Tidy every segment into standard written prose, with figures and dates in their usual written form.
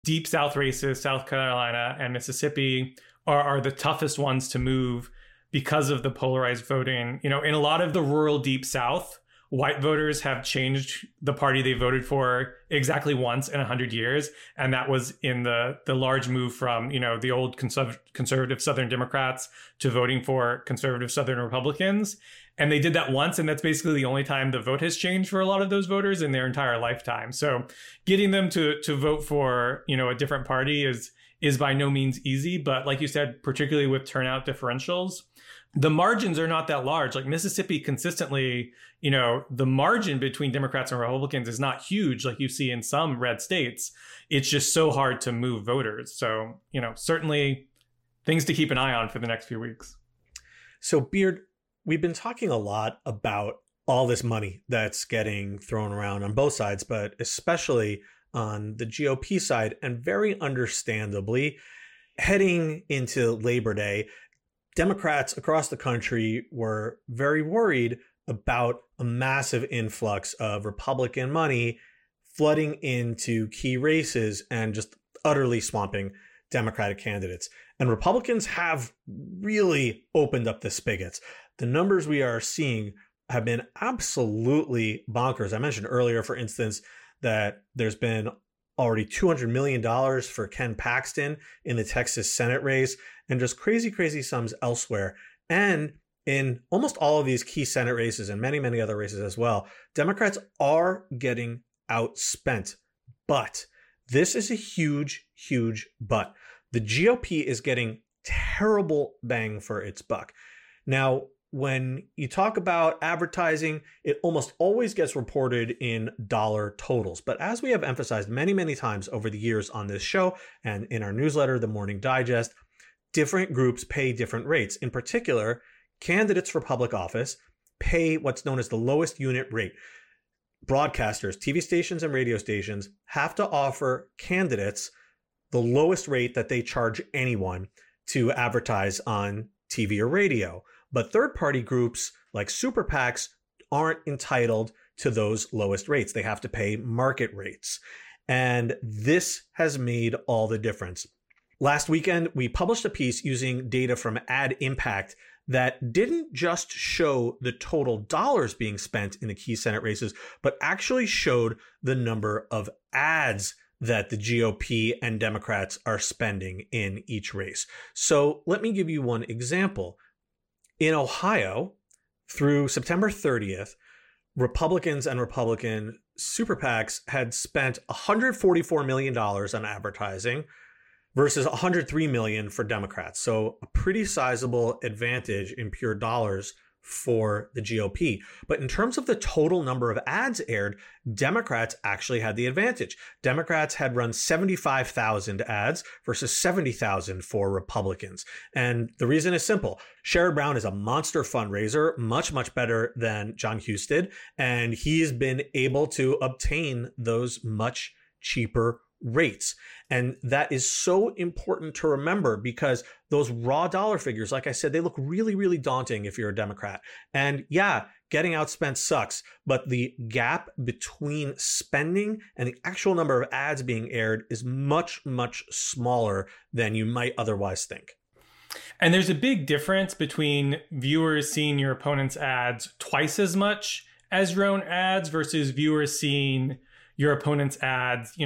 deep South races, South Carolina and Mississippi, are the toughest ones to move because of the polarized voting. In a lot of the rural deep South, white voters have changed the party they voted for exactly once in 100 years. And that was in the large move from, the old conservative Southern Democrats to voting for conservative Southern Republicans. And they did that once. And that's basically the only time the vote has changed for a lot of those voters in their entire lifetime. So getting them to vote for, a different party is by no means easy. But like you said, particularly with turnout differentials, the margins are not that large. Like Mississippi consistently, the margin between Democrats and Republicans is not huge like you see in some red states. It's just so hard to move voters. So, certainly things to keep an eye on for the next few weeks. So, Beard, we've been talking a lot about all this money that's getting thrown around on both sides, but especially on the GOP side, and very understandably, heading into Labor Day, Democrats across the country were very worried about a massive influx of Republican money flooding into key races and just utterly swamping Democratic candidates. And Republicans have really opened up the spigots. The numbers we are seeing have been absolutely bonkers. I mentioned earlier, for instance, that there's been already $200 million for Ken Paxton in the Texas Senate race, and just crazy, crazy sums elsewhere. And in almost all of these key Senate races and many, many other races as well, Democrats are getting outspent. But this is a huge, huge but. The GOP is getting terrible bang for its buck. Now, when you talk about advertising, it almost always gets reported in dollar totals. But as we have emphasized many, many times over the years on this show and in our newsletter, The Morning Digest, different groups pay different rates. In particular, candidates for public office pay what's known as the lowest unit rate. Broadcasters, TV stations and radio stations have to offer candidates the lowest rate that they charge anyone to advertise on TV or radio. But third-party groups like super PACs aren't entitled to those lowest rates. They have to pay market rates. And this has made all the difference. Last weekend, we published a piece using data from Ad Impact that didn't just show the total dollars being spent in the key Senate races, but actually showed the number of ads that the GOP and Democrats are spending in each race. So let me give you one example. In Ohio, through September 30th, Republicans and Republican super PACs had spent $144 million on advertising versus $103 million for Democrats. So a pretty sizable advantage in pure dollars for the GOP. But in terms of the total number of ads aired, Democrats actually had the advantage. Democrats had run 75,000 ads versus 70,000 for Republicans. And the reason is simple. Sherrod Brown is a monster fundraiser, much, much better than John Husted. And he's been able to obtain those much cheaper rates. And that is so important to remember because those raw dollar figures, like I said, they look really, really daunting if you're a Democrat. And yeah, getting outspent sucks, but the gap between spending and the actual number of ads being aired is much, much smaller than you might otherwise think. And there's a big difference between viewers seeing your opponent's ads twice as much as your own ads versus viewers seeing your opponent's ads,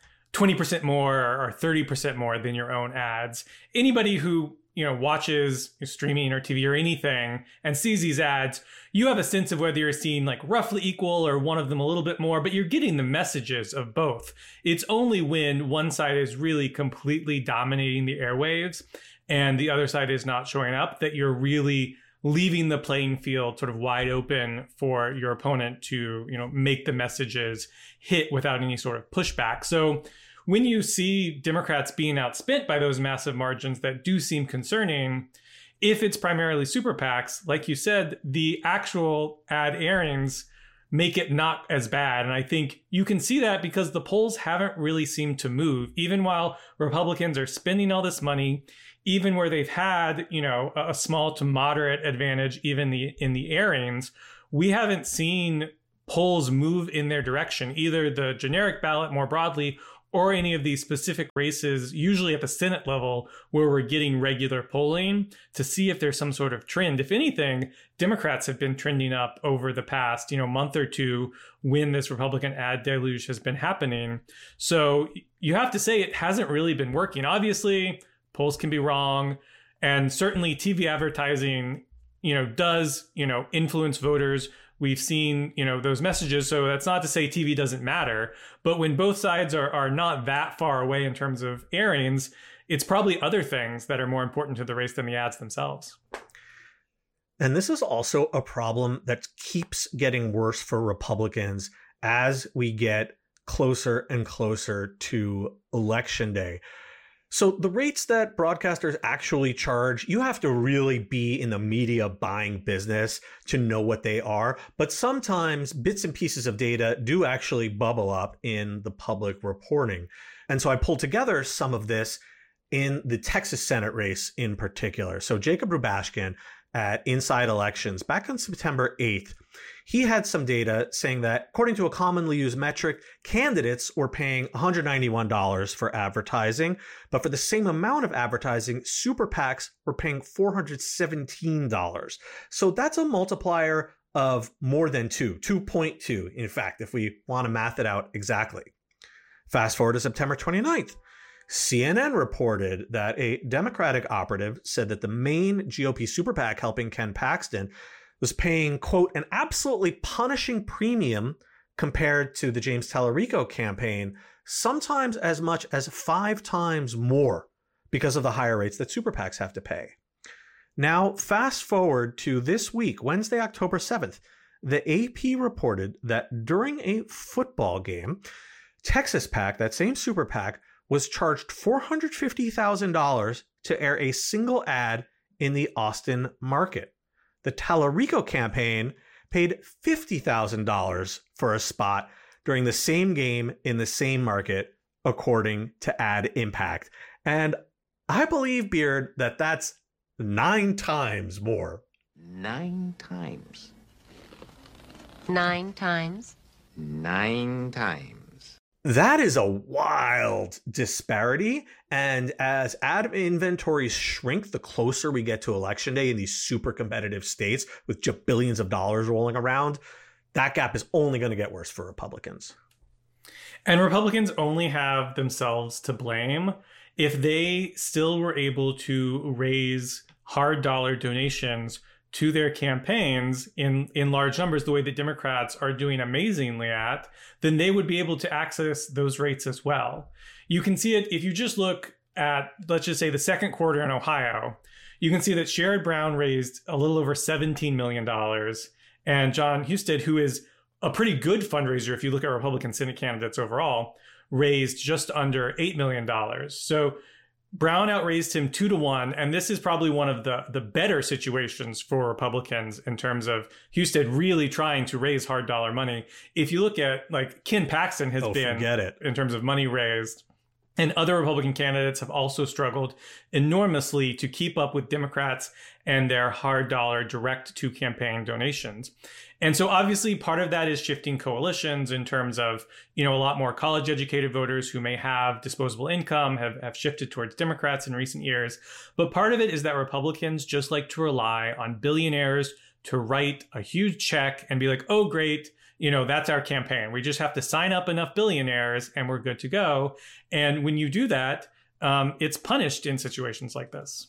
20% more or 30% more than your own ads. Anybody who, watches streaming or TV or anything and sees these ads, you have a sense of whether you're seeing like roughly equal or one of them a little bit more, but you're getting the messages of both. It's only when one side is really completely dominating the airwaves and the other side is not showing up that you're really leaving the playing field sort of wide open for your opponent to, make the messages hit without any sort of pushback. So when you see Democrats being outspent by those massive margins that do seem concerning, if it's primarily super PACs, like you said, the actual ad airings make it not as bad. And I think you can see that because the polls haven't really seemed to move, even while Republicans are spending all this money, even where they've had, a small to moderate advantage, even in the airings, we haven't seen polls move in their direction, either the generic ballot more broadly or any of these specific races, usually at the Senate level, where we're getting regular polling to see if there's some sort of trend. If anything, Democrats have been trending up over the past, month or two when this Republican ad deluge has been happening. So you have to say it hasn't really been working. Obviously, polls can be wrong, and certainly TV advertising, does, influence voters. We've seen, those messages. So that's not to say TV doesn't matter. But when both sides are not that far away in terms of airings, it's probably other things that are more important to the race than the ads themselves. And this is also a problem that keeps getting worse for Republicans as we get closer and closer to Election Day. So the rates that broadcasters actually charge, you have to really be in the media buying business to know what they are. But sometimes bits and pieces of data do actually bubble up in the public reporting. And so I pulled together some of this in the Texas Senate race in particular. So Jacob Rubashkin at Inside Elections back on September 8th, he had some data saying that, according to a commonly used metric, candidates were paying $191 for advertising, but for the same amount of advertising, super PACs were paying $417. So that's a multiplier of more than 2.2, in fact, if we want to math it out exactly. Fast forward to September 29th. CNN reported that a Democratic operative said that the main GOP super PAC helping Ken Paxton was paying, quote, an absolutely punishing premium compared to the James Tallarico campaign, sometimes as much as 5 times more because of the higher rates that super PACs have to pay. Now, fast forward to this week, Wednesday, October 7th, the AP reported that during a football game, Texas PAC, that same super PAC, was charged $450,000 to air a single ad in the Austin market. The Tallarico campaign paid $50,000 for a spot during the same game in the same market, according to Ad Impact. And I believe, Beard, that that's 9 times more. 9 times. 9 times? 9 times. That is a wild disparity. And as ad inventories shrink the closer we get to Election Day in these super competitive states with just billions of dollars rolling around, that gap is only going to get worse for Republicans. And Republicans only have themselves to blame. If they still were able to raise hard dollar donations to their campaigns in large numbers, the way that Democrats are doing amazingly at, then they would be able to access those rates as well. You can see it if you just look at, let's just say, the second quarter in Ohio. You can see that Sherrod Brown raised a little over $17 million. And Jon Husted, who is a pretty good fundraiser if you look at Republican Senate candidates overall, raised just under $8 million. So Brown outraised him 2-1, and this is probably one of the better situations for Republicans in terms of Husted really trying to raise hard dollar money. If you look at, like, Ken Paxton has been, forget it, in terms of money raised, and other Republican candidates have also struggled enormously to keep up with Democrats and their hard dollar direct to campaign donations. And so obviously part of that is shifting coalitions in terms of, a lot more college educated voters who may have disposable income have shifted towards Democrats in recent years. But part of it is that Republicans just like to rely on billionaires to write a huge check and be like, oh, great, that's our campaign. We just have to sign up enough billionaires and we're good to go. And when you do that, it's punished in situations like this.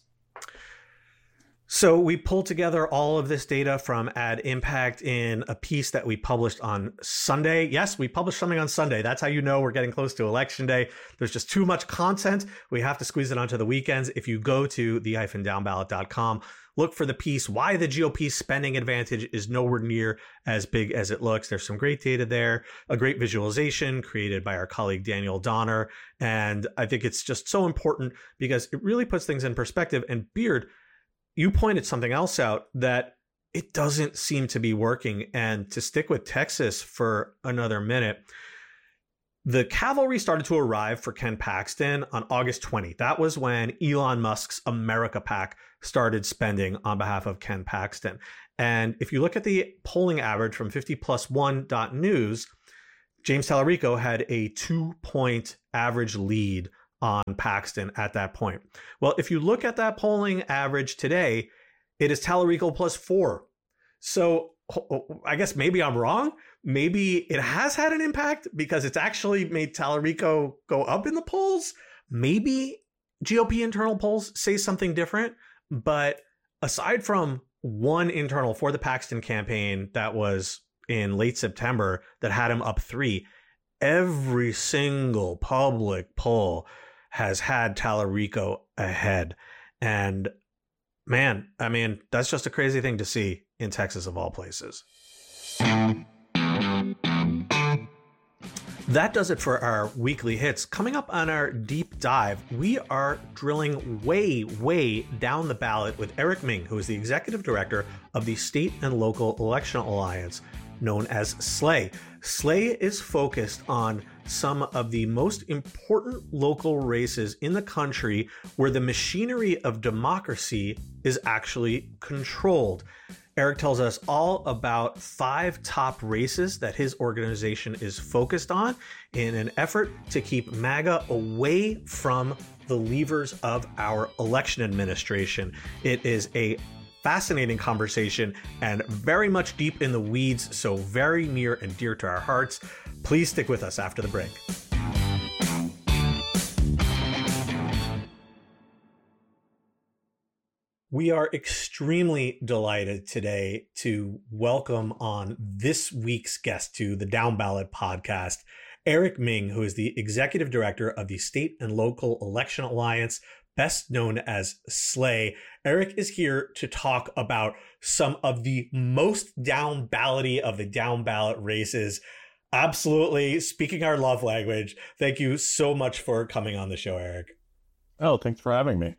So we pulled together all of this data from Ad Impact in a piece that we published on Sunday. Yes, we published something on Sunday. That's how you know we're getting close to Election Day. There's just too much content. We have to squeeze it onto the weekends. If you go to the-downballot.com, look for the piece, Why the GOP Spending Advantage is Nowhere Near as Big as It Looks. There's some great data there, a great visualization created by our colleague Daniel Donner. And I think it's just so important because it really puts things in perspective. And Beard, you pointed something else out, that it doesn't seem to be working. And to stick with Texas for another minute, the cavalry started to arrive for Ken Paxton on August 20th. That was when Elon Musk's America PAC started spending on behalf of Ken Paxton. And if you look at the polling average from 50plus1.news, James Tallarico had a 2-point average lead on Paxton at that point. Well, if you look at that polling average today, it is Tallarico plus 4. So I guess maybe I'm wrong. Maybe it has had an impact because it's actually made Tallarico go up in the polls. Maybe GOP internal polls say something different. But aside from one internal for the Paxton campaign that was in late September that had him up 3, every single public poll has had Tallarico ahead. And man, I mean, that's just a crazy thing to see in Texas of all places. That does it for our weekly hits. Coming up on our deep dive, we are drilling way down the ballot with Eric Ming, who is the executive director of the State and Local Election Alliance, known as SLAY. SLAY is focused on some of the most important local races in the country where the machinery of democracy is actually controlled. Eric tells us all about 5 top races that his organization is focused on in an effort to keep MAGA away from the levers of our election administration. It is a fascinating conversation and very much deep in the weeds, so very near and dear to our hearts. Please stick with us after the break. We are extremely delighted today to welcome on this week's guest to the Down Ballot podcast, Eric Ming, who is the executive director of the State and Local Election Alliance, best known as SLAY. Eric is here to talk about some of the most down ballot-y of the down ballot races. Absolutely speaking our love language. Thank you so much for coming on the show, Eric. Oh, thanks for having me.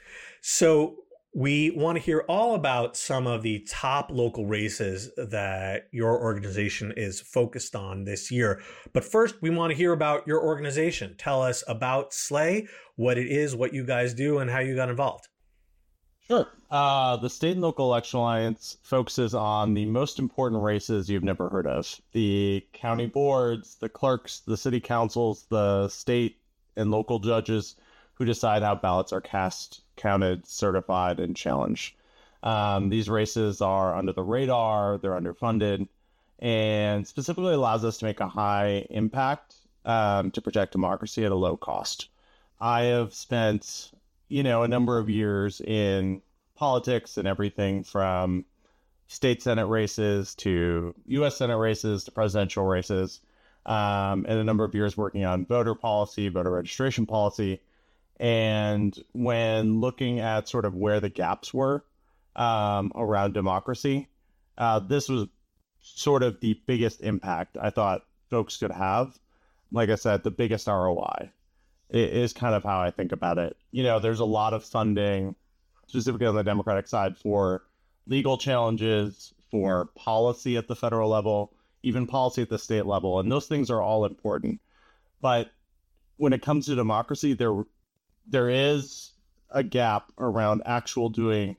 So we want to hear all about some of the top local races that your organization is focused on this year. But first, we want to hear about your organization. Tell us about SLAY, what it is, what you guys do, and how you got involved. Sure. The State and Local Election Alliance focuses on the most important races you've never heard of. The county boards, the clerks, the city councils, the state and local judges who decide how ballots are cast, counted, certified, and challenged. These races are under the radar, they're underfunded, and specifically allows us to make a high impact to protect democracy at a low cost. I have spent, a number of years in politics and everything from state Senate races to U.S. Senate races to presidential races, and a number of years working on voter policy, voter registration policy. And when looking at sort of where the gaps were around democracy, this was sort of the biggest impact I thought folks could have. Like I said, the biggest ROI is kind of how I think about it. There's a lot of funding, specifically on the Democratic side, for legal challenges, for policy at the federal level, even policy at the state level. And those things are all important. But when it comes to democracy, there is a gap around actually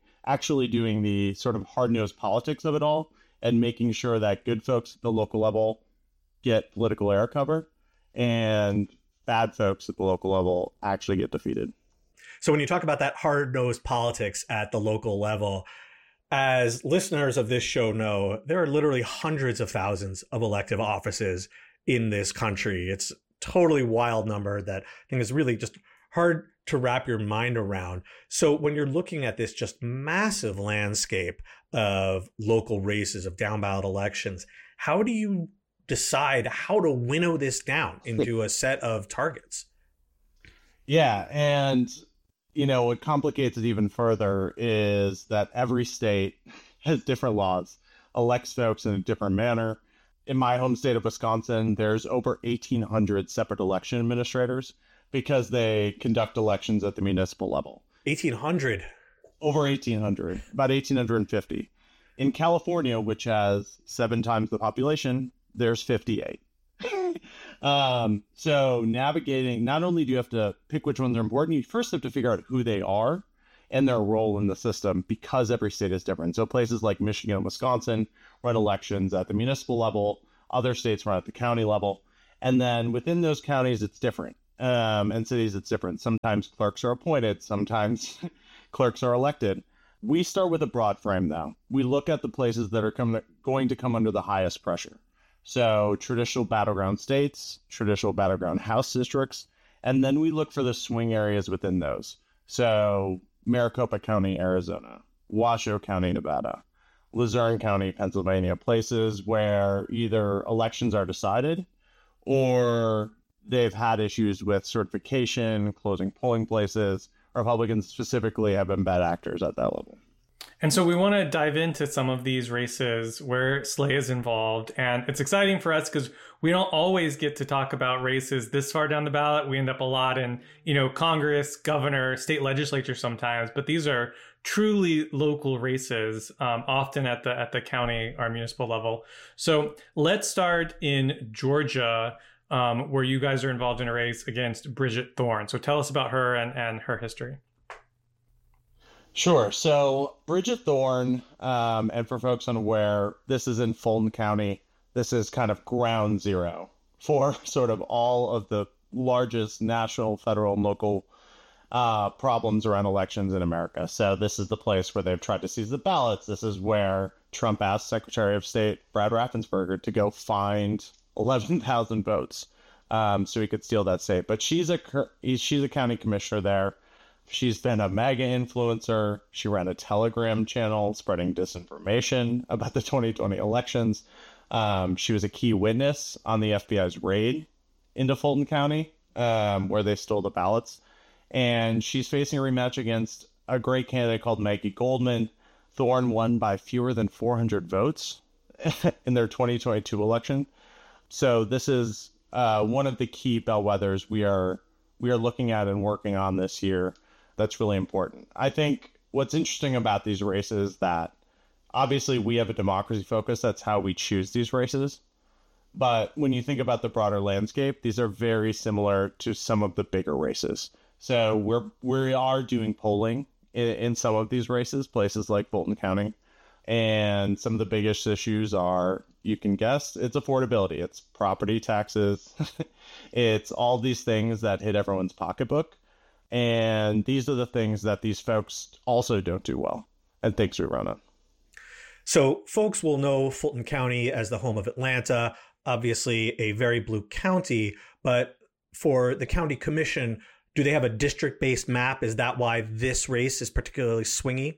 doing the sort of hard-nosed politics of it all and making sure that good folks at the local level get political air cover and bad folks at the local level actually get defeated. So when you talk about that hard-nosed politics at the local level, as listeners of this show know, there are literally hundreds of thousands of elective offices in this country. It's a totally wild number that I think is really just hard to wrap your mind around. So when you're looking at this just massive landscape of local races, of down ballot elections, how do you decide how to winnow this down into a set of targets? Yeah. And, what complicates it even further is that every state has different laws, elects folks in a different manner. In my home state of Wisconsin, there's over 1,800 separate election administrators because they conduct elections at the municipal level. 1,800? Over 1,800, about 1,850. In California, which has 7 times the population, there's 58. So navigating, not only do you have to pick which ones are important, you first have to figure out who they are and their role in the system because every state is different. So places like Michigan and Wisconsin run elections at the municipal level, other states run at the county level. And then within those counties, it's different. And cities, it's different. Sometimes clerks are appointed. Sometimes clerks are elected. We start with a broad frame, though. We look at the places that are going to come under the highest pressure. So traditional battleground states, traditional battleground House districts, and then we look for the swing areas within those. So Maricopa County, Arizona, Washoe County, Nevada, Luzerne County, Pennsylvania, places where either elections are decided or they've had issues with certification, closing polling places. Republicans specifically have been bad actors at that level. And so we want to dive into some of these races where SLAE is involved. And it's exciting for us because we don't always get to talk about races this far down the ballot. We end up a lot in, Congress, governor, state legislature sometimes. But these are truly local races, often at the county or municipal level. So let's start in Georgia, where you guys are involved in a race against Bridget Thorne. So tell us about her and her history. Sure. So Bridget Thorne, and for folks unaware, this is in Fulton County. This is kind of ground zero for sort of all of the largest national, federal, and local problems around elections in America. So this is the place where they've tried to seize the ballots. This is where Trump asked Secretary of State Brad Raffensperger to go find 11,000 votes so he could steal that state. But she's a county commissioner there. She's been a MAGA influencer. She ran a Telegram channel spreading disinformation about the 2020 elections. She was a key witness on the FBI's raid into Fulton County, where they stole the ballots. And she's facing a rematch against a great candidate called Maggie Goldman. Thorne won by fewer than 400 votes in their 2022 election. So this is one of the key bellwethers we are looking at and working on this year. That's really important. I think what's interesting about these races is that obviously we have a democracy focus. That's how we choose these races. But when you think about the broader landscape, these are very similar to some of the bigger races. So we are doing polling in some of these races, places like Fulton County. And some of the biggest issues are, you can guess, it's affordability. It's property taxes. It's all these things that hit everyone's pocketbook. And these are the things that these folks also don't do well and things we run on. So folks will know Fulton County as the home of Atlanta, obviously a very blue county. But for the county commission, do they have a district-based map? Is that why this race is particularly swingy?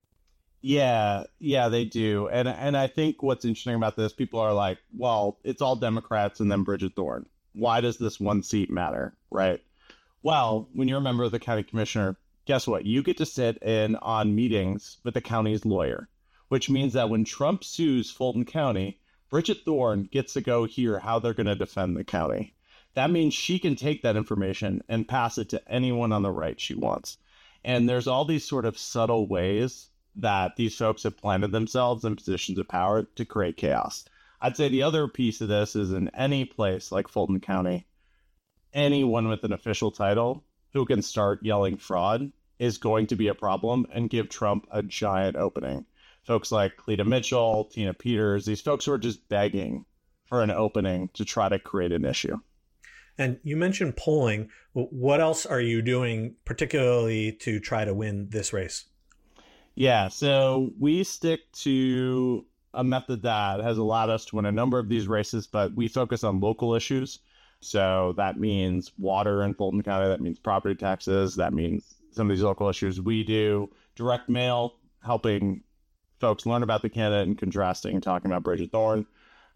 Yeah, they do. And I think what's interesting about this, people are like, well, it's all Democrats and then Bridget Thorne. Why does this one seat matter, right? Well, when you're a member of the county commissioner, guess what? You get to sit in on meetings with the county's lawyer, which means that when Trump sues Fulton County, Bridget Thorne gets to go hear how they're going to defend the county. That means she can take that information and pass it to anyone on the right she wants. And there's all these sort of subtle ways that these folks have planted themselves in positions of power to create chaos. I'd say the other piece of this is in any place like Fulton County, anyone with an official title who can start yelling fraud is going to be a problem and give Trump a giant opening. Folks like Cleta Mitchell, Tina Peters, these folks who are just begging for an opening to try to create an issue. And you mentioned polling. What else are you doing particularly to try to win this race? Yeah, so we stick to a method that has allowed us to win a number of these races, but we focus on local issues. So that means water in Fulton County, that means property taxes, that means some of these local issues. We do direct mail, helping folks learn about the candidate and contrasting and talking about Bridget Thorne.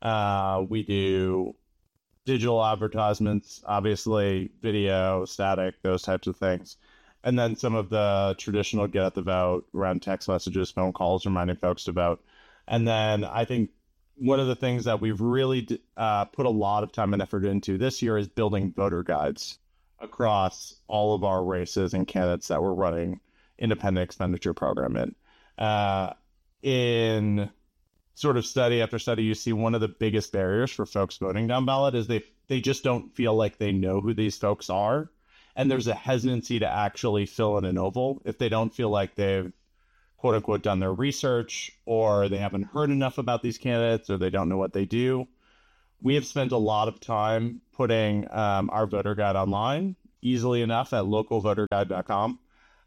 We do digital advertisements, obviously, video, static, those types of things. And then some of the traditional get at the vote around text messages, phone calls, reminding folks to vote. And then I think one of the things that we've really put a lot of time and effort into this year is building voter guides across all of our races and candidates that we're running independent expenditure program in. In sort of study after study, you see one of the biggest barriers for folks voting down ballot is they just don't feel like they know who these folks are. And there's a hesitancy to actually fill in an oval if they don't feel like they've, quote unquote, done their research, or they haven't heard enough about these candidates, or they don't know what they do. we have spent a lot of time putting our voter guide online easily enough at localvoterguide.com,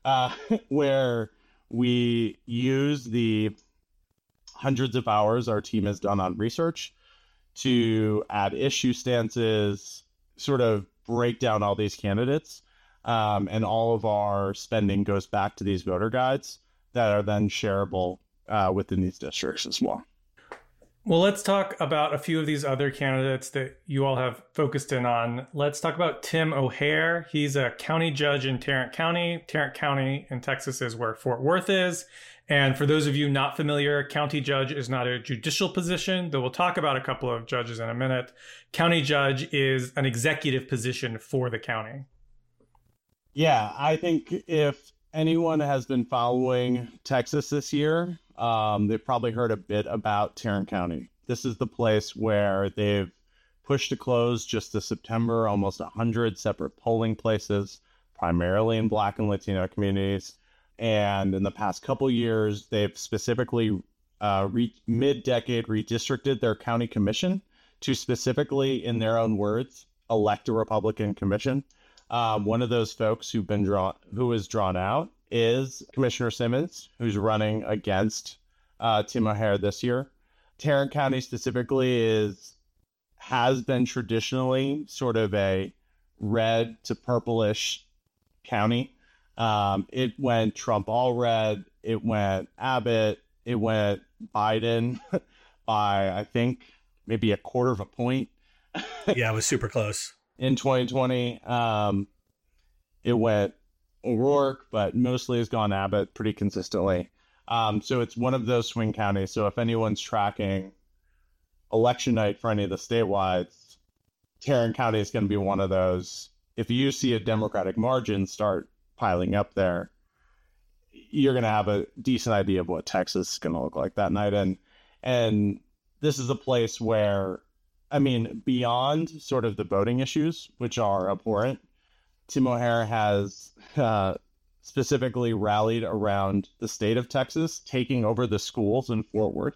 where we use the hundreds of hours our team has done on research to add issue stances, sort of break down all these candidates. And all of our spending goes back to these voter guides that are then shareable within these districts as well. Well, let's talk about a few of these other candidates that you all have focused in on. Let's talk about Tim O'Hare. He's a county judge in Tarrant County. Tarrant County in Texas is where Fort Worth is. And for those of you not familiar, county judge is not a judicial position, though we'll talk about a couple of judges in a minute. County judge is an executive position for the county. Yeah, I think if anyone has been following Texas this year, they've probably heard a bit about Tarrant County. This is the place where they've pushed to close just this September almost 100 separate polling places, primarily in Black and Latino communities. And in the past couple years, they've specifically mid-decade redistricted their county commission to specifically, in their own words, elect a Republican commission. One of those folks who is drawn out is Commissioner Simmons, who's running against Tim O'Hare this year. Tarrant County specifically has been traditionally sort of a red to purplish county. It went Trump all red. It went Abbott. It went Biden by, I think, maybe a quarter of a point. Yeah, it was super close. In 2020, it went O'Rourke, but mostly has gone Abbott pretty consistently. So it's one of those swing counties. So if anyone's tracking election night for any of the statewides, Tarrant County is going to be one of those. If you see a Democratic margin start piling up there, you're going to have a decent idea of what Texas is going to look like that night. And this is a place where, I mean, beyond sort of the voting issues, which are abhorrent, Tim O'Hare has specifically rallied around the state of Texas taking over the schools in Fort Worth.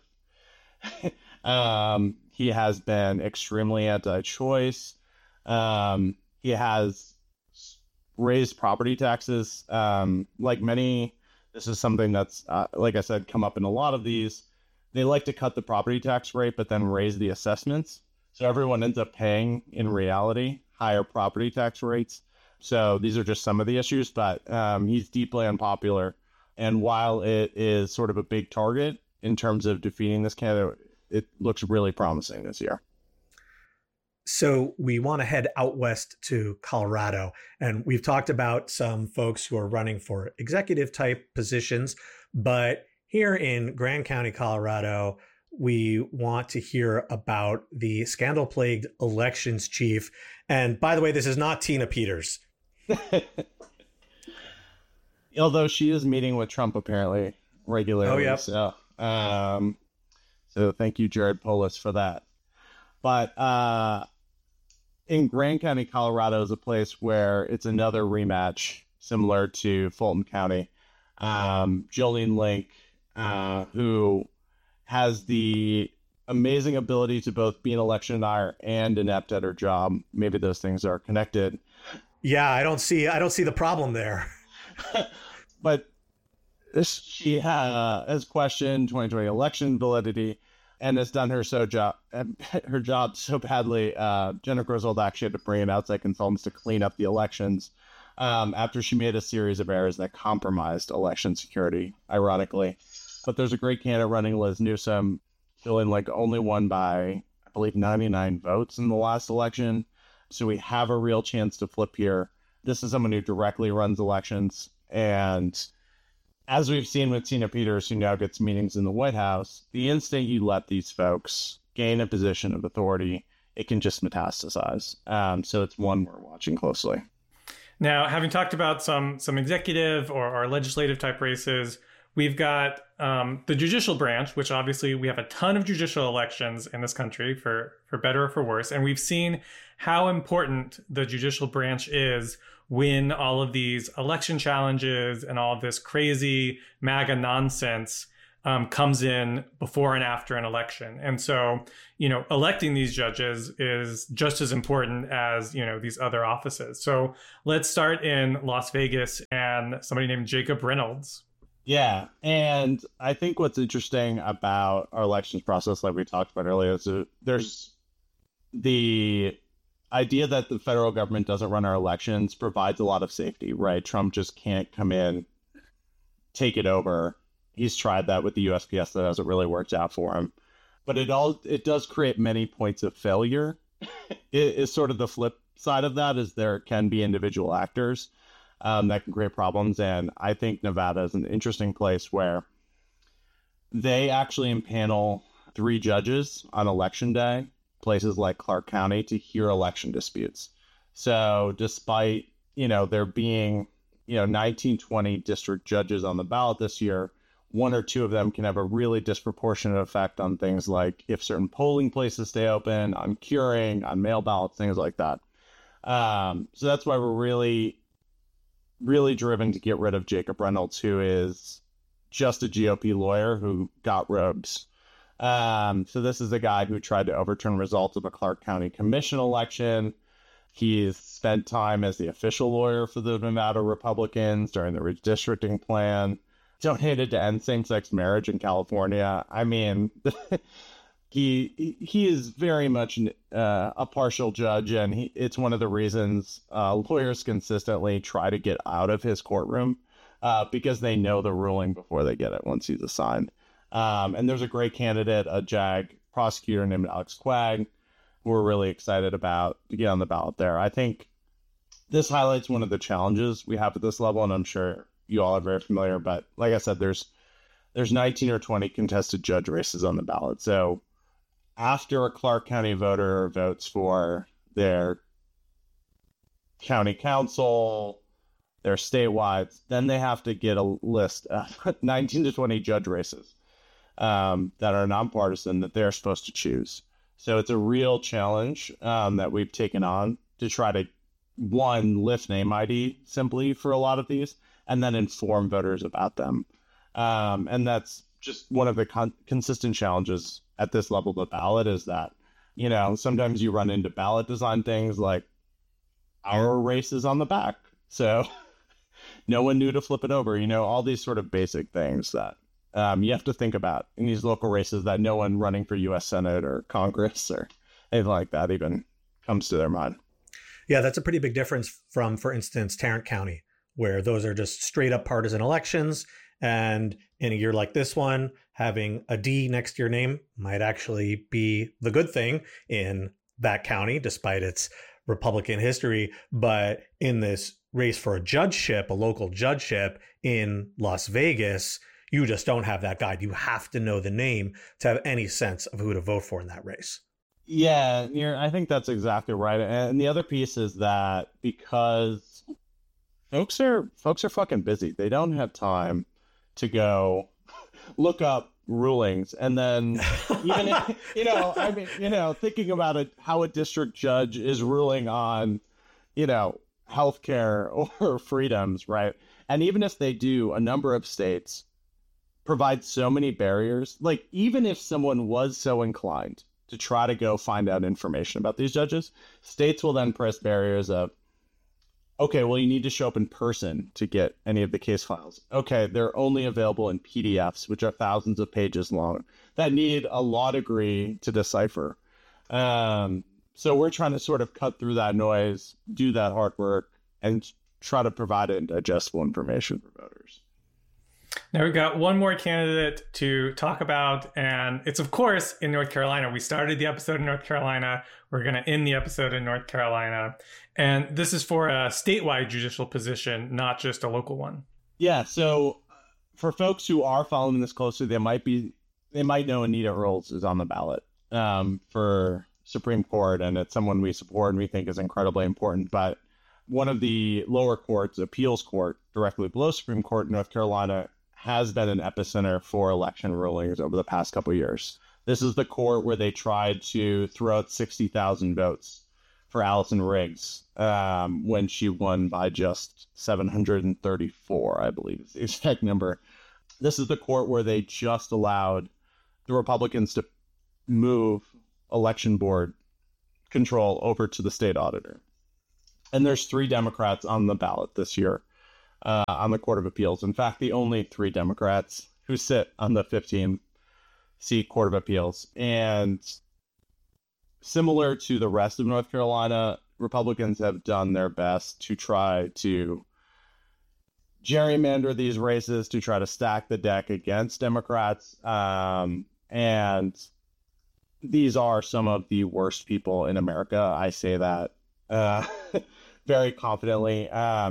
He has been extremely anti-choice. He has raised property taxes. Like many, this is something that's, like I said, come up in a lot of these. They like to cut the property tax rate, but then raise the assessments. So everyone ends up paying, in reality, higher property tax rates. So these are just some of the issues, but he's deeply unpopular. And while it is sort of a big target in terms of defeating this candidate, it looks really promising this year. So we want to head out west to Colorado. And we've talked about some folks who are running for executive type positions. But here in Grand County, Colorado, we want to hear about the scandal-plagued elections chief. And by the way, this is not Tina Peters. Although she is meeting with Trump apparently regularly. Oh, yeah. So thank you, Jared Polis, for that. But in Grand County, Colorado is a place where it's another rematch similar to Fulton County. Jolene Link, who has the amazing ability to both be an election denier and inept at her job. Maybe those things are connected. Yeah, I don't see the problem there. But she has questioned 2020 election validity and has done her job so badly. Jenna Griswold actually had to bring in outside consultants to clean up the elections after she made a series of errors that compromised election security, ironically. But there's a great candidate running, Liz Newsom, feeling like only won by, I believe, 99 votes in the last election. So we have a real chance to flip here. This is someone who directly runs elections. And as we've seen with Tina Peters, who now gets meetings in the White House, the instant you let these folks gain a position of authority, it can just metastasize. So it's one we're watching closely. Now, having talked about some executive or legislative type races, we've got the judicial branch, which obviously we have a ton of judicial elections in this country for better or for worse. And we've seen how important the judicial branch is when all of these election challenges and all of this crazy MAGA nonsense comes in before and after an election. And so, electing these judges is just as important as, these other offices. So let's start in Las Vegas and somebody named Jacob Reynolds. Yeah. And I think what's interesting about our elections process, like we talked about earlier, is there's the idea that the federal government doesn't run our elections provides a lot of safety, right? Trump just can't come in, take it over. He's tried that with the USPS. That hasn't really worked out for him. But it does create many points of failure. It is sort of the flip side of that is there can be individual actors that can create problems. And I think Nevada is an interesting place where they actually impanel 3 judges on election day, places like Clark County, to hear election disputes. So despite, there being, 19, 20 district judges on the ballot this year, 1 or 2 of them can have a really disproportionate effect on things like if certain polling places stay open, on curing, on mail ballots, things like that. So that's why we're really, really driven to get rid of Jacob Reynolds, who is just a GOP lawyer who got robes. So this is a guy who tried to overturn results of a Clark County Commission election. He's spent time as the official lawyer for the Nevada Republicans during the redistricting plan. Donated to end same-sex marriage in California. I mean, he is very much a partial judge, and it's one of the reasons lawyers consistently try to get out of his courtroom because they know the ruling before they get it once he's assigned. And there's a great candidate, a JAG prosecutor named Alex Quag, who we're really excited about to get on the ballot there. I think this highlights one of the challenges we have at this level, and I'm sure you all are very familiar, but like I said, there's 19 or 20 contested judge races on the ballot. So after a Clark County voter votes for their county council, their statewide, then they have to get a list of 19 to 20 judge races that are nonpartisan that they're supposed to choose. So it's a real challenge that we've taken on to try to, one, lift name ID simply for a lot of these, and then inform voters about them. And that's just one of the consistent challenges at this level of the ballot is that, sometimes you run into ballot design things like our race is on the back. So no one knew to flip it over, all these sort of basic things that you have to think about in these local races that no one running for U.S. Senate or Congress or anything like that even comes to their mind. Yeah, that's a pretty big difference from, for instance, Tarrant County, where those are just straight up partisan elections. And in a year like this one, having a D next to your name might actually be the good thing in that county, despite its Republican history. But in this race for a judgeship, a local judgeship in Las Vegas, you just don't have that guide. You have to know the name to have any sense of who to vote for in that race. Yeah, I think that's exactly right. And the other piece is that because folks are fucking busy. They don't have time to go look up rulings. And then even if, thinking about it, how a district judge is ruling on, healthcare or freedoms, right? And even if they do, a number of states provide so many barriers. Like, even if someone was so inclined to try to go find out information about these judges, states will then press barriers of, okay, well, you need to show up in person to get any of the case files. Okay, they're only available in PDFs, which are thousands of pages long, that need a law degree to decipher. So we're trying to sort of cut through that noise, do that hard work, and try to provide it digestible information for voters. Now we've got one more candidate to talk about, and it's, of course, in North Carolina. We started the episode in North Carolina. We're going to end the episode in North Carolina. And this is for a statewide judicial position, not just a local one. Yeah, so for folks who are following this closely, they might know Anita Earls is on the ballot for Supreme Court, and it's someone we support and we think is incredibly important. But one of the lower courts, appeals court, directly below Supreme Court in North Carolina, has been an epicenter for election rulings over the past couple of years. This is the court where they tried to throw out 60,000 votes for Allison Riggs when she won by just 734, I believe is the exact number. This is the court where they just allowed the Republicans to move election board control over to the state auditor. And there's 3 Democrats on the ballot this year on the Court of Appeals. In fact, the only 3 Democrats who sit on the 15-seat Court of Appeals. And similar to the rest of North Carolina, Republicans have done their best to try to gerrymander these races, to try to stack the deck against Democrats. And these are some of the worst people in America. I say that very confidently.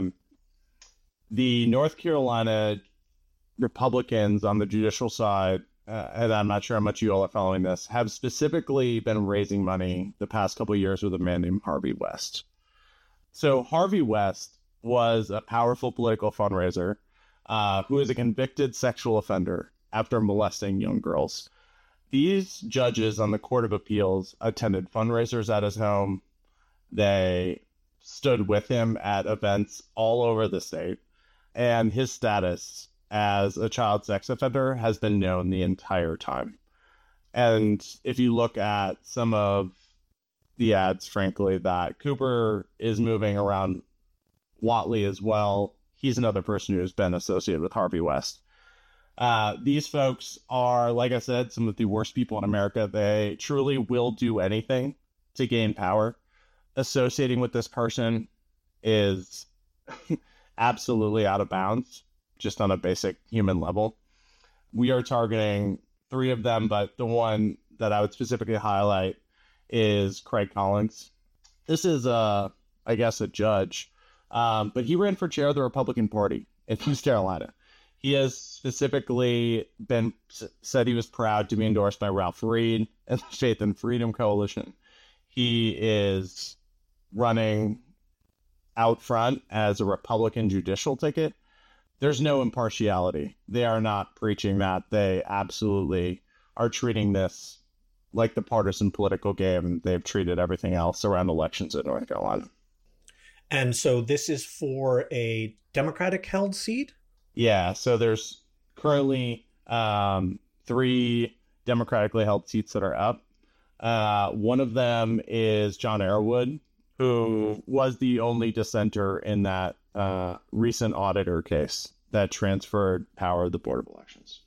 The North Carolina Republicans on the judicial side, and I'm not sure how much you all are following this, have specifically been raising money the past couple of years with a man named Harvey West. So Harvey West was a powerful political fundraiser who is a convicted sexual offender after molesting young girls. These judges on the Court of Appeals attended fundraisers at his home. They stood with him at events all over the state, and his status as a child sex offender has been known the entire time. And if you look at some of the ads, frankly, that Cooper is moving around Whatley as well, he's another person who's been associated with Harvey West. These folks are, like I said, some of the worst people in America. They truly will do anything to gain power. Associating with this person is absolutely out of bounds, just on a basic human level. We are targeting 3 of them, but the one that I would specifically highlight is Craig Collins. This is, I guess, a judge, but he ran for chair of the Republican Party in East Carolina. He has specifically said he was proud to be endorsed by Ralph Reed and the Faith and Freedom Coalition. He is running out front as a Republican judicial ticket. There's no impartiality. They are not preaching that. They absolutely are treating this like the partisan political game they've treated everything else around elections in North Carolina. And so this is for a Democratic-held seat? Yeah, so there's currently 3 democratically held seats that are up. One of them is John Arrowood, who was the only dissenter in that recent auditor case that transferred power of the Board of Elections.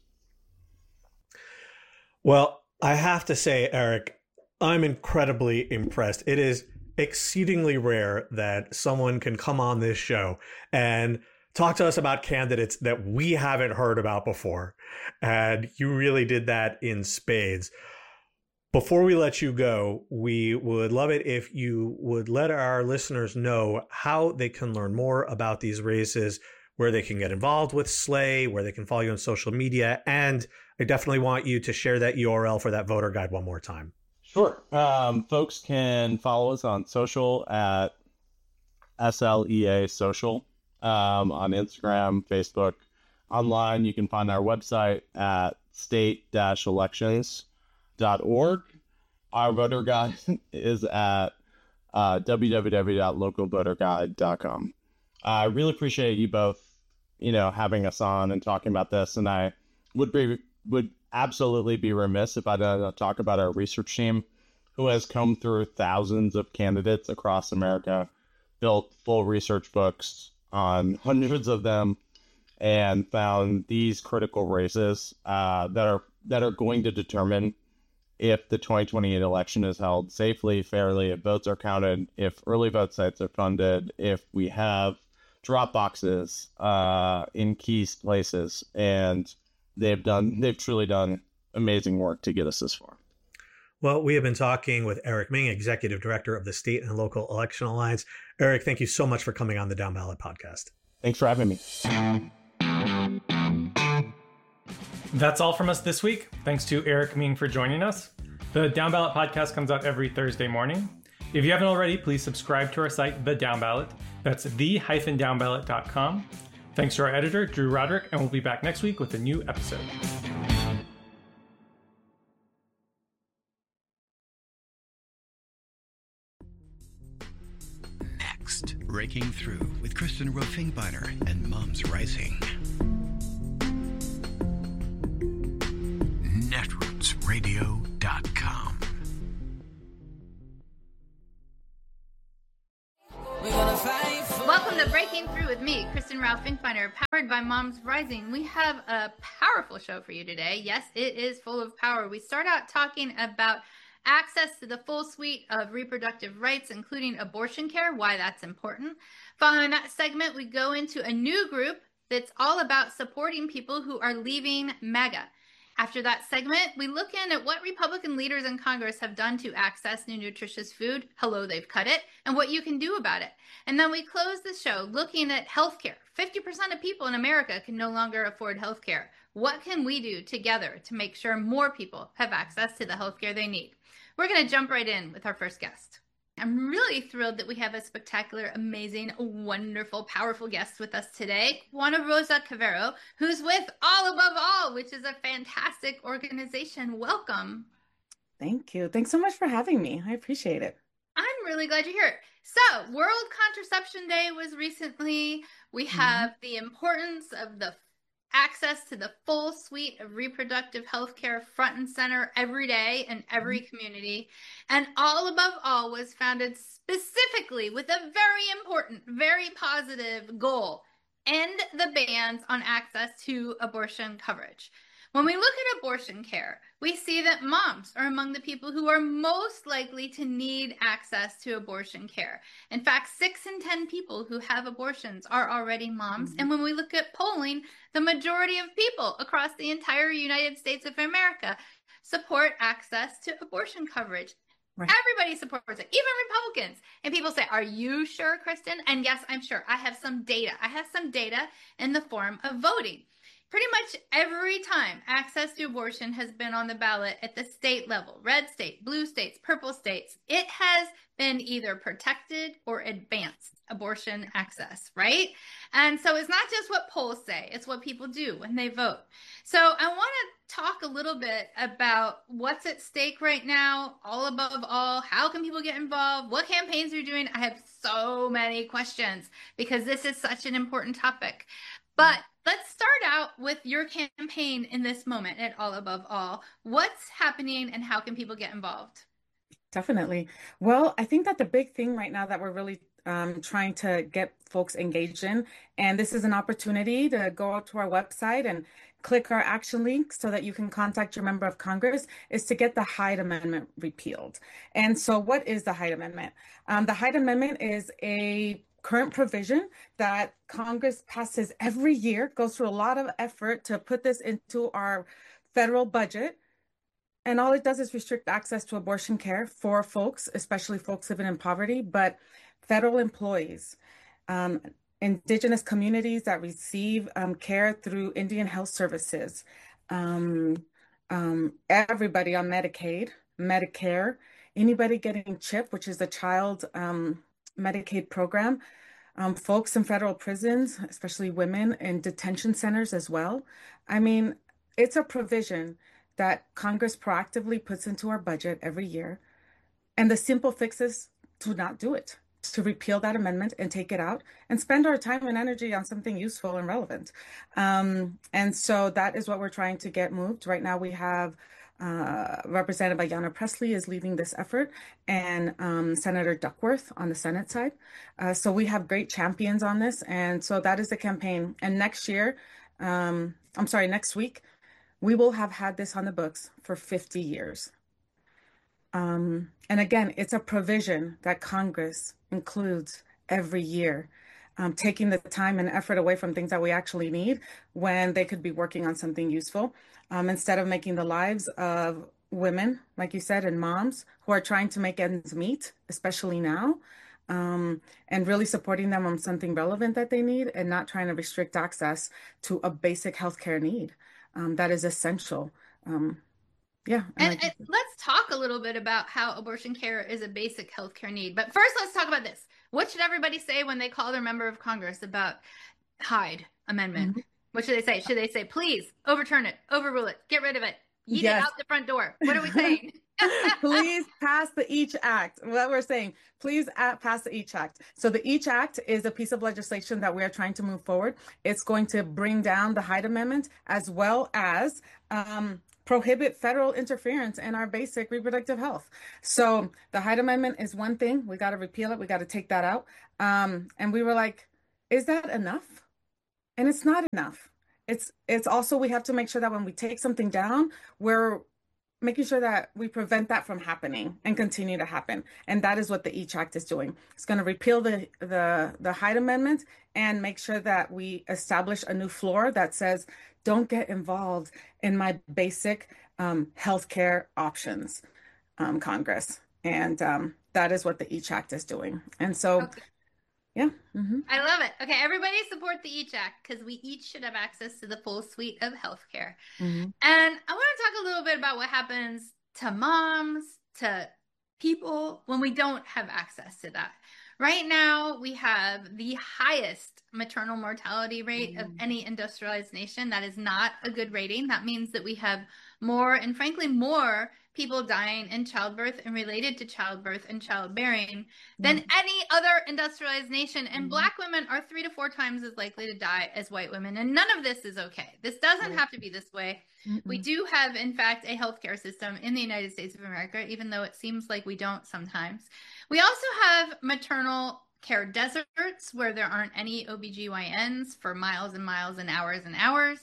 Well, I have to say, Eric, I'm incredibly impressed. It is exceedingly rare that someone can come on this show and talk to us about candidates that we haven't heard about before. And you really did that in spades. Before we let you go, we would love it if you would let our listeners know how they can learn more about these races, where they can get involved with Slay, where they can follow you on social media. And I definitely want you to share that URL for that voter guide one more time. Sure. Folks can follow us on social at SLEA Social on Instagram, Facebook. Online, you can find our website at state-elections.org. Our voter guide is at www.localvoterguide.com. I really appreciate you both, having us on and talking about this. And I would absolutely be remiss if I didn't talk about our research team, who has combed through thousands of candidates across America, built full research books on hundreds of them, and found these critical races that are going to determine if the 2028 election is held safely, fairly, if votes are counted, if early vote sites are funded, if we have drop boxes in key places. And they've truly done amazing work to get us this far. Well, we have been talking with Eric Ming, Executive Director of the State and Local Election Alliance. Eric, thank you so much for coming on the Down Ballot podcast. Thanks for having me. That's all from us this week. Thanks to Eric Ming for joining us. The Down Ballot podcast comes out every Thursday morning. If you haven't already, please subscribe to our site, The Down Ballot. That's the-downballot.com. Thanks to our editor, Drew Roderick, and we'll be back next week with a new episode. Next, Raking Through with Kristen Rowe-Finkbeiner and Mums Rising. Shopping Finder, powered by Moms Rising. We have a powerful show for you today. Yes, it is full of power. We start out talking about access to the full suite of reproductive rights, including abortion care, why that's important. Following that segment, we go into a new group that's all about supporting people who are leaving MAGA. After that segment, we look in at what Republican leaders in Congress have done to access new nutritious food. Hello, they've cut it, and what you can do about it. And then we close the show looking at healthcare. 50% of people in America can no longer afford healthcare. What can we do together to make sure more people have access to the healthcare they need? We're going to jump right in with our first guest. I'm really thrilled that we have a spectacular, amazing, wonderful, powerful guest with us today, Juana Rosa Cavero, who's with All Above All, which is a fantastic organization. Welcome. Thank you. Thanks so much for having me. I appreciate it. I'm really glad you're here. So, World Contraception Day was recently. We have the importance of the access to the full suite of reproductive health care front and center every day in every community. And All Above All was founded specifically with a very important, very positive goal: end the bans on access to abortion coverage. When we look at abortion care, we see that moms are among the people who are most likely to need access to abortion care. In fact, 6 in 10 people who have abortions are already moms. And when we look at polling, the majority of people across the entire United States of America support access to abortion coverage. Right. Everybody supports it, even Republicans. And people say, are you sure, Kristen? And yes, I'm sure. I have some data. I have some data in the form of voting. Pretty much every time access to abortion has been on the ballot at the state level, red state, blue states, purple states, it has been either protected or advanced abortion access, right? And so it's not just what polls say, it's what people do when they vote. So I want to talk a little bit about what's at stake right now, All Above All. How can people get involved? What campaigns are you doing? I have so many questions because this is such an important topic. But let's start out with your campaign in this moment at All Above All. What's happening and how can people get involved? Definitely. Well, I think that the big thing right now that we're really trying to get folks engaged in, and this is an opportunity to go out to our website and click our action link so that you can contact your member of Congress, is to get the Hyde Amendment repealed. And so what is the Hyde Amendment? The Hyde Amendment is a current provision that Congress passes every year, goes through a lot of effort to put this into our federal budget. And all it does is restrict access to abortion care for folks, especially folks living in poverty, but federal employees, indigenous communities that receive care through Indian Health Services, everybody on Medicaid, Medicare, anybody getting CHIP, which is the child Medicaid program, folks in federal prisons, especially women in detention centers as well. I mean, it's a provision that Congress proactively puts into our budget every year. And the simple fix is to not do it, to repeal that amendment and take it out and spend our time and energy on something useful and relevant. And so that is what we're trying to get moved. Right now we have Representative Ayanna Pressley is leading this effort, and Senator Duckworth on the Senate side. So we have great champions on this. And so that is the campaign. And next week, we will have had this on the books for 50 years. And again, it's a provision that Congress includes every year, taking the time and effort away from things that we actually need when they could be working on something useful, instead of making the lives of women, like you said, and moms who are trying to make ends meet, especially now, and really supporting them on something relevant that they need and not trying to restrict access to a basic healthcare need that is essential. And let's talk a little bit about how abortion care is a basic healthcare need. But first, let's talk about this. What should everybody say when they call their member of Congress about Hyde Amendment? Mm-hmm. What should they say? Should they say, please overturn it, overrule it, get rid of it, yeet it out the front door? What are we saying? Please pass the EACH Act. What we're saying, please pass the EACH Act. So the EACH Act is a piece of legislation that we are trying to move forward. It's going to bring down the Hyde Amendment as well as prohibit federal interference in our basic reproductive health. So the Hyde Amendment is one thing. We got to repeal it. We got to take that out. And we were like, is that enough? and it's not enough. It's also, we have to make sure that when we take something down, we're making sure that we prevent that from happening and continue to happen. And that is what the EACH Act is doing. It's going to repeal the Hyde Amendment and make sure that we establish a new floor that says, don't get involved in my basic healthcare options, Congress. And that is what the EACH Act is doing. And so, Okay. yeah. Mm-hmm. I love it. Okay, everybody support the EACH Act because we each should have access to the full suite of healthcare. Mm-hmm. And I want to talk a little bit about what happens to moms, to people when we don't have access to that. Right now, we have the highest maternal mortality rate of any industrialized nation. That is not a good rating. That means that we have more, and frankly, more people dying in childbirth and related to childbirth and childbearing than any other industrialized nation. And Black women are 3 to 4 times as likely to die as white women. And none of this is okay. This doesn't have to be this way. We do have, in fact, a healthcare system in the United States of America, even though it seems like we don't sometimes. We also have maternal care deserts where there aren't any OBGYNs for miles and miles and hours and hours.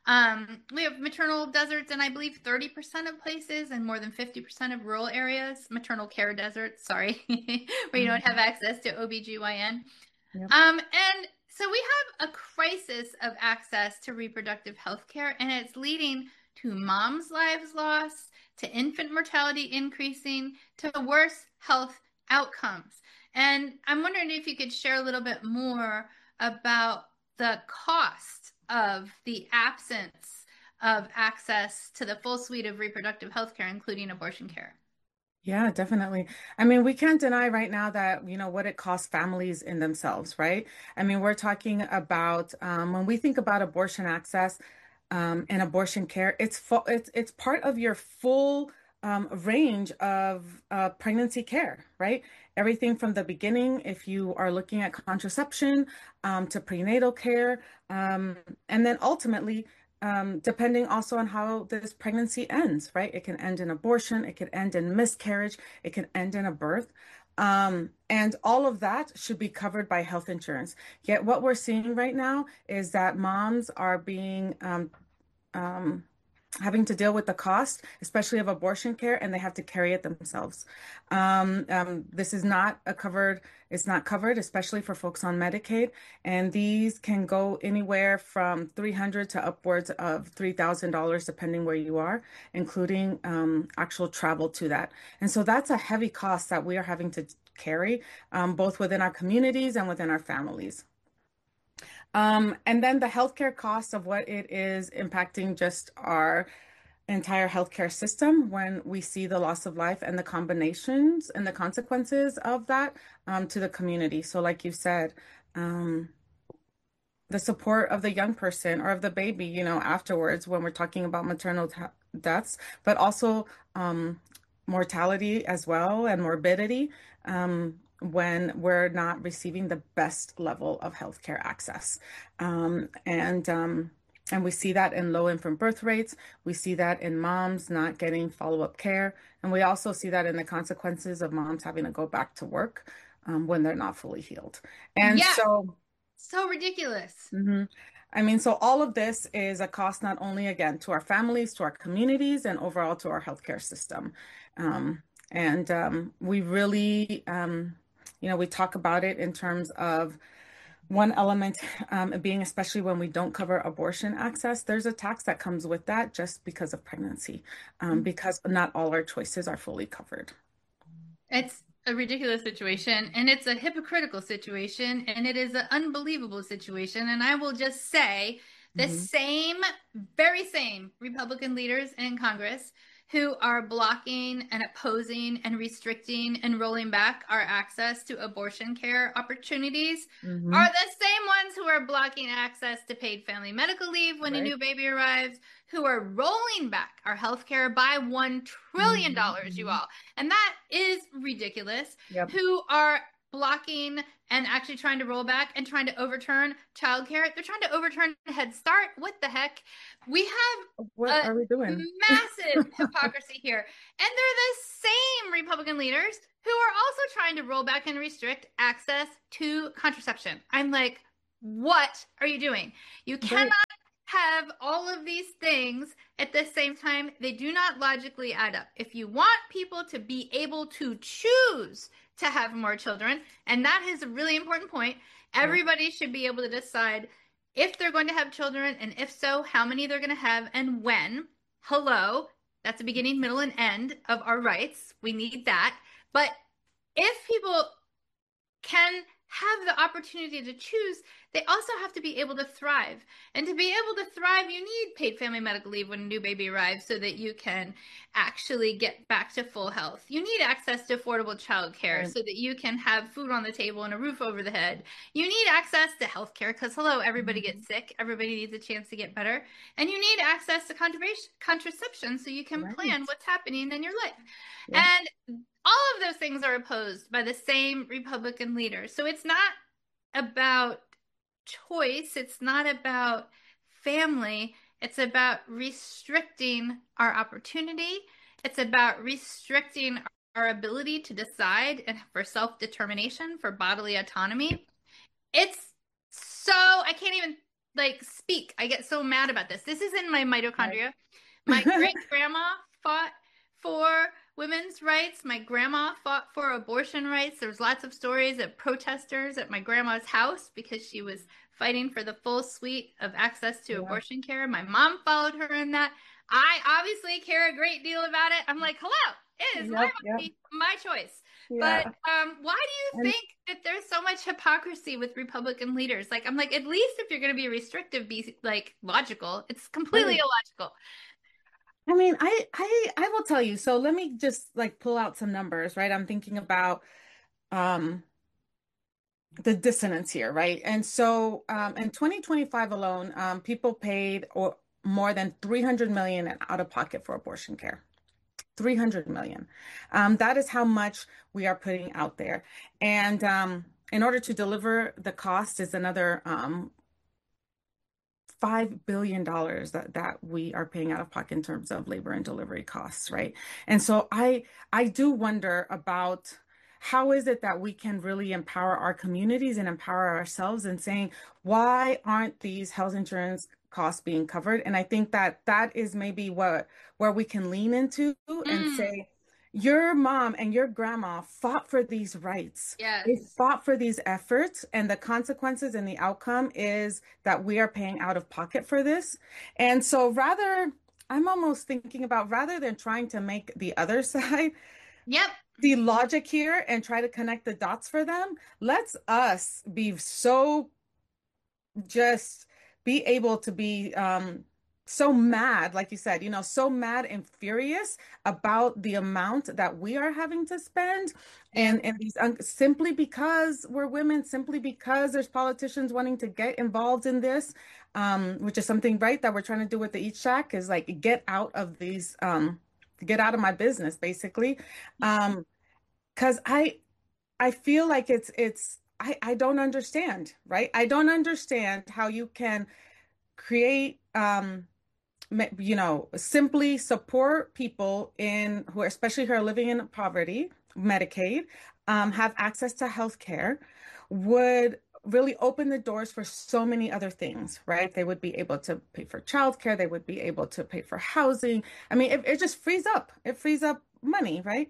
We have maternal deserts in, I believe, 30% of places and more than 50% of rural areas. Maternal care deserts, sorry, where you don't have access to OBGYN. Yep. And so we have a crisis of access to reproductive health care, and it's leading to moms' lives lost, to infant mortality increasing, to worse health outcomes. And I'm wondering if you could share a little bit more about the cost of the absence of access to the full suite of reproductive health care, including abortion care. Yeah, definitely. I mean, we can't deny right now that, you know, what it costs families in themselves, right? I mean, we're talking about when we think about abortion access and abortion care, it's part of your full range of pregnancy care, right? Everything from the beginning, if you are looking at contraception, to prenatal care, and then ultimately, depending also on how this pregnancy ends, right? It can end in abortion, it can end in miscarriage, it can end in a birth. And all of that should be covered by health insurance. Yet what we're seeing right now is that moms are being having to deal with the cost, especially of abortion care, and they have to carry it themselves. This is not it's not covered, especially for folks on Medicaid. And these can go anywhere from $300 to upwards of $3,000, depending where you are, including actual travel to that. And so that's a heavy cost that we are having to carry, both within our communities and within our families. And then the healthcare costs of what it is impacting just our entire healthcare system when we see the loss of life and the combinations and the consequences of that to the community. So like you said, the support of the young person or of the baby, you know, afterwards when we're talking about maternal deaths, but also mortality as well and morbidity. When we're not receiving the best level of healthcare access. And we see that in low infant birth rates. We see that in moms not getting follow-up care. And we also see that in the consequences of moms having to go back to work when they're not fully healed. And so ridiculous. I mean, so all of this is a cost not only, again, to our families, to our communities, and overall to our healthcare system. And we really, you know, we talk about it in terms of one element being, especially when we don't cover abortion access, there's a tax that comes with that just because of pregnancy, because not all our choices are fully covered. It's a ridiculous situation, and it's a hypocritical situation, and it is an unbelievable situation. And I will just say the very same Republican leaders in Congress who are blocking and opposing and restricting and rolling back our access to abortion care opportunities are the same ones who are blocking access to paid family medical leave when a new baby arrives, who are rolling back our health care by $1 trillion, you all. And that is ridiculous. Who are blocking and actually trying to roll back and trying to overturn childcare. They're trying to overturn Head Start. What the heck? We have what are we doing? Massive hypocrisy here. And they're the same Republican leaders who are also trying to roll back and restrict access to contraception. I'm like, what are you doing? You cannot have all of these things at the same time. They do not logically add up. If you want people to be able to choose to have more children, and that is a really important point, everybody should be able to decide if they're going to have children, and if so, how many they're going to have and when. Hello, that's the beginning, middle, and end of our rights. We need that. But if people can have the opportunity to choose, they also have to be able to thrive. And to be able to thrive, you need paid family medical leave when a new baby arrives so that you can actually get back to full health. You need access to affordable childcare so that you can have food on the table and a roof over the head. You need access to healthcare because, hello, everybody gets sick. Everybody needs a chance to get better. And you need access to contraception so you can plan what's happening in your life. And all of those things are opposed by the same Republican leader. So it's not about choice. It's not about family. It's about restricting our opportunity. It's about restricting our ability to decide and for self-determination, for bodily autonomy. It's so, I can't even speak. I get so mad about this. This is in my mitochondria. My great-grandma fought for women's rights. My grandma fought for abortion rights. There's lots of stories of protesters at my grandma's house because she was fighting for the full suite of access to abortion care. My mom followed her in that. I obviously care a great deal about it. I'm like, hello, it is my body, my choice. But why do you think that there's so much hypocrisy with Republican leaders? I'm like, at least if you're going to be restrictive, be logical. It's completely illogical. I mean, I will tell you. So let me just pull out some numbers, right? I'm thinking about the dissonance here, right? And so in 2025 alone, people paid more than $300 million out of pocket for abortion care. $300 million. That is how much we are putting out there. And in order to deliver, the cost is another $5 billion that we are paying out of pocket in terms of labor and delivery costs, right? And so I do wonder about how is it that we can really empower our communities and empower ourselves in saying, why aren't these health insurance costs being covered? And I think that is maybe where we can lean into and say, your mom and your grandma fought for these rights. Yes. They fought for these efforts, and the consequences and the outcome is that we are paying out of pocket for this. And so I'm almost thinking about, rather than trying to make the other side the logic here and try to connect the dots for them, let's us be so just be able to be so mad, like you said, so mad and furious about the amount that we are having to spend, and these simply because we're women, simply because there's politicians wanting to get involved in this, which is something that we're trying to do with the Eat Shack, is get out of these, get out of my business, basically, because I feel like I don't understand, right? I don't understand how you can create simply support people especially who are living in poverty, Medicaid, have access to health care, would really open the doors for so many other things, right? They would be able to pay for childcare. They would be able to pay for housing. I mean, it just frees up. It frees up money, right?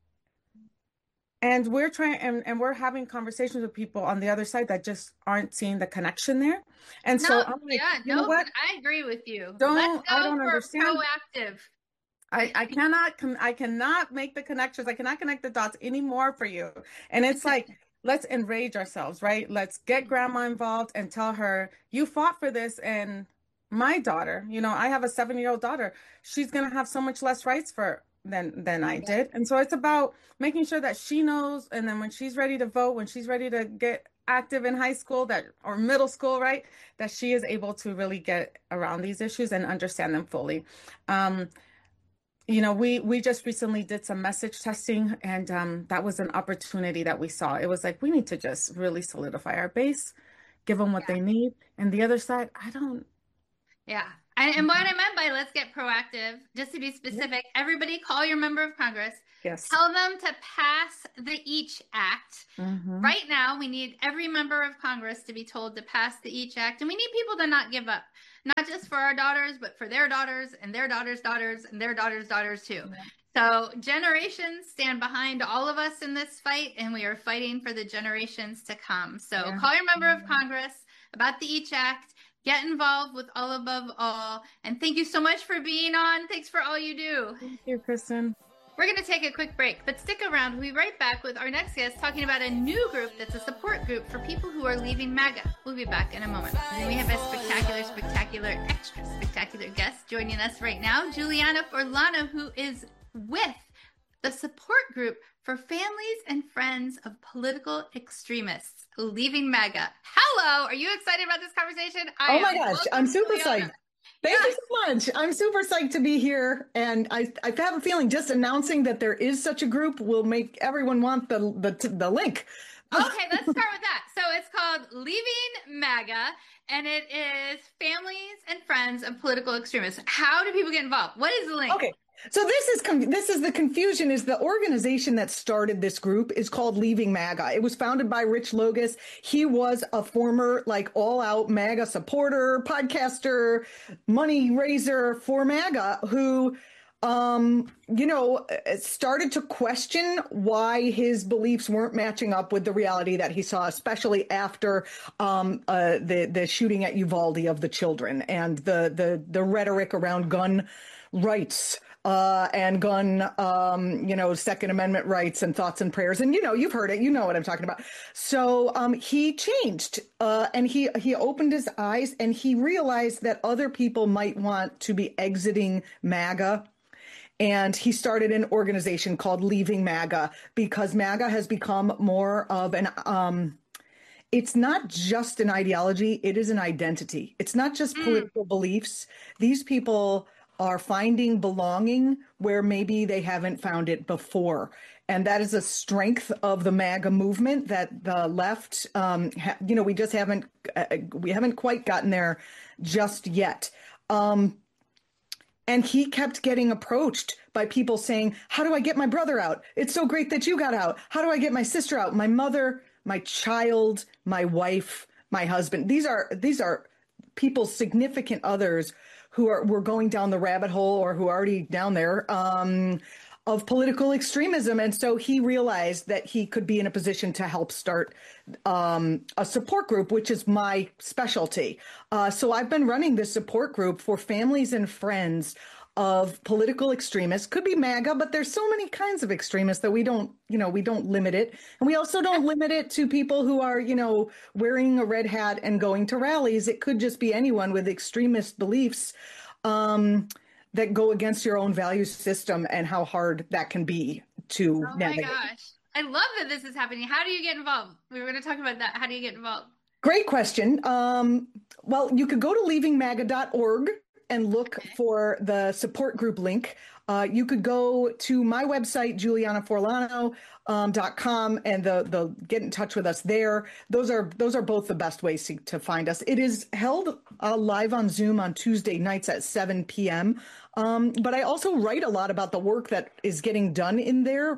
And we're trying, and we're having conversations with people on the other side that just aren't seeing the connection there. And so I'm like, you know what? I agree with you. I don't understand. Proactive. I cannot make the connections. I cannot connect the dots anymore for you. And it's like, let's enrage ourselves, right? Let's get grandma involved and tell her, you fought for this. And my daughter, I have a 7-year-old daughter. She's going to have so much less rights than I did. And so it's about making sure that she knows, and then when she's ready to vote, when she's ready to get active in high school or middle school, right, that she is able to really get around these issues and understand them fully. We just recently did some message testing, and that was an opportunity that we saw. It was like, we need to just really solidify our base, give them what they need. And the other side, I don't. Yeah, And what I meant by let's get proactive, just to be specific, everybody call your member of Congress. Yes. Tell them to pass the EACH Act. Mhm. Right now, we need every member of Congress to be told to pass the EACH Act. And we need people to not give up, not just for our daughters, but for their daughters and their daughters' daughters and their daughters' daughters too. Yeah. So generations stand behind all of us in this fight, and we are fighting for the generations to come. So Yeah. call your member of Congress about the EACH Act. Get involved with All Above All. And thank you so much for being on. Thanks for all you do. Thank you, Kristen. We're going to take a quick break, but stick around. We'll be right back with our next guest talking about a new group that's a support group for people who are leaving MAGA. We'll be back in a moment. And then we have a spectacular, extra spectacular guest joining us right now, Juliana Forlano, who is with the support group for families and friends of political extremists leaving MAGA. Hello, are you excited about this conversation? Oh my gosh, Welcome, I'm super Juliana. psyched. Thank you so much. I'm super psyched to be here. And I have a feeling just announcing that there is such a group will make everyone want the link. Okay, let's start with that. So it's called Leaving MAGA, and it is families and friends of political extremists. How do people get involved? What is the link? Okay. So this is the confusion is the organization that started this group is called Leaving MAGA. It was founded by Rich Logus. He was a former all out MAGA supporter, podcaster, money raiser for MAGA who started to question why his beliefs weren't matching up with the reality that he saw, especially after the shooting at Uvalde of the children and the rhetoric around gun rights and gun, Second Amendment rights and thoughts and prayers. And, you've heard it. You know what I'm talking about. So he changed and he opened his eyes and he realized that other people might want to be exiting MAGA. And he started an organization called Leaving MAGA because MAGA has become more of an it's not just an ideology. It is an identity. It's not just political beliefs. These people are finding belonging where maybe they haven't found it before. And that is a strength of the MAGA movement that the left, we just haven't quite gotten there just yet. And he kept getting approached by people saying, how do I get my brother out? It's so great that you got out. How do I get my sister out? My mother, my child, my wife, my husband. These are people's significant others who were going down the rabbit hole or who are already down there of political extremism. And so he realized that he could be in a position to help start a support group, which is my specialty. So I've been running this support group for families and friends of political extremists. Could be MAGA, but there's so many kinds of extremists that we don't limit it. And we also don't limit it to people who are, wearing a red hat and going to rallies. It could just be anyone with extremist beliefs that go against your own value system and how hard that can be to navigate. Oh my gosh. I love that this is happening. How do you get involved? We were going to talk about that. How do you get involved? Great question. Well, you could go to leavingmaga.org and look for the support group link. You could go to my website, julianaforlano.com, and the get in touch with us there. Those are both the best ways to find us. It is held live on Zoom on Tuesday nights at 7 p.m. But I also write a lot about the work that is getting done in there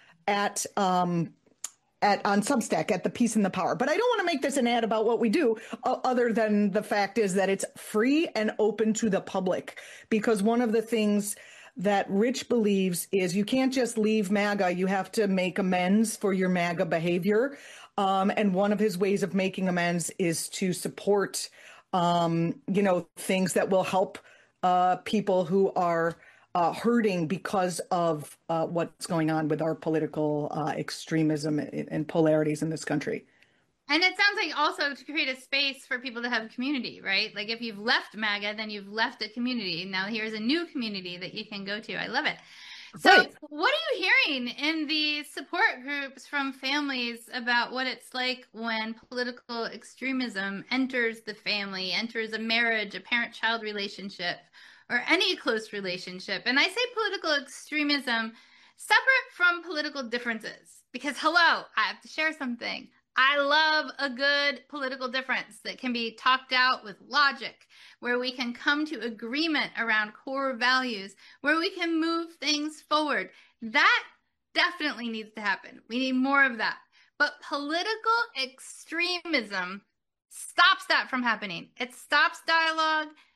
on Substack at The Peace and the Power. But I don't want to make this an ad about what we do, other than the fact is that it's free and open to the public. Because one of the things that Rich believes is you can't just leave MAGA, you have to make amends for your MAGA behavior. And one of his ways of making amends is to support, things that will help people who are hurting because of what's going on with our political extremism and polarities in this country. And it sounds like also to create a space for people to have community, right? Like if you've left MAGA, then you've left a community. Now here's a new community that you can go to. I love it. So Right. What are you hearing in the support groups from families about what it's like when political extremism enters the family, enters a marriage, a parent-child relationship, or any close relationship? And I say political extremism separate from political differences because, hello, I have to share something. I love a good political difference that can be talked out with logic, where we can come to agreement around core values, where we can move things forward. That definitely needs to happen. We need more of that. But political extremism stops that from happening. It stops dialogue.